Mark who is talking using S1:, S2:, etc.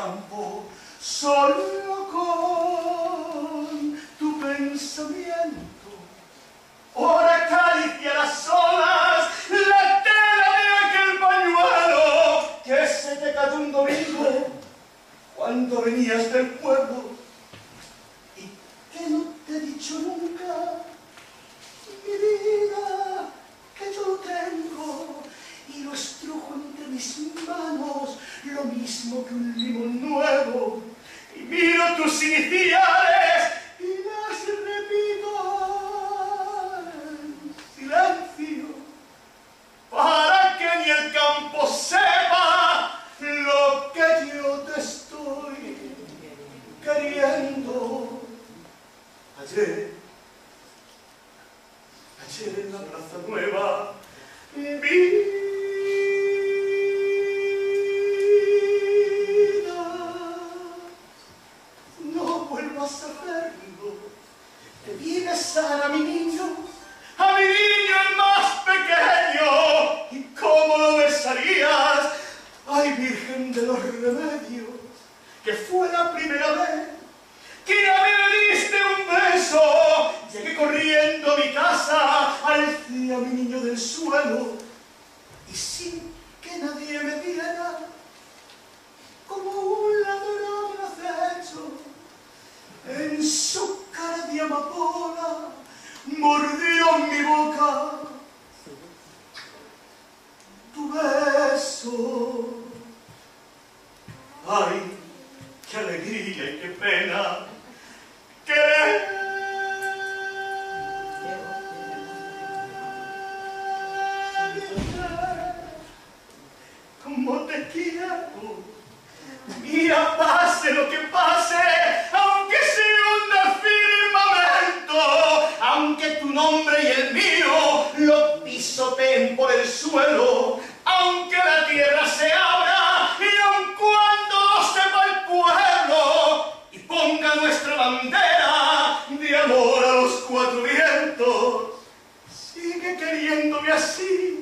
S1: campo, solo con tu pensamiento. Ora acaricia las olas, la tela de aquel pañuelo que se te cayó un domingo cuando venías del pueblo y que no te he dicho nunca, mi vida, que yo lo tengo y lo estrujo entre mis manos, lo mismo que un limón nuevo, y miro tus iniciales y las repito en silencio, para que ni el campo sepa lo que yo te estoy queriendo. Ayer en la Plaza Nueva vi a verlo, te vi besar a mi niño el más pequeño, y cómo lo besarías, ay Virgen de los Remedios, que fue la primera vez que a mí me diste un beso. Llegué corriendo a mi casa, alcé a mi niño del suelo, y sin que nadie me viera, como un ladrón acecho, en su cara de amapola mordió mi boca tu beso. Ay, qué alegría y qué pena querer. Como te quiero, mira, pase lo que pase, aunque sea un firmamento, aunque tu nombre y el mío lo pisoteen por el suelo, aunque la tierra se abra y aun cuando lo sepa el pueblo y ponga nuestra bandera de amor a los cuatro vientos, sigue queriéndome así,